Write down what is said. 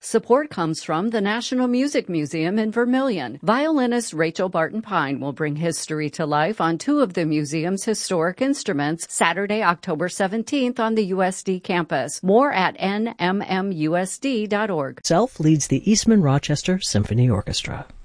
Support comes from the National Music Museum in Vermilion. Violinist Rachel Barton Pine will bring history to life on two of the museum's historic instruments Saturday, October 17th on the USD campus. More at nmmusd.org. Self leads the Eastman Rochester Symphony Orchestra.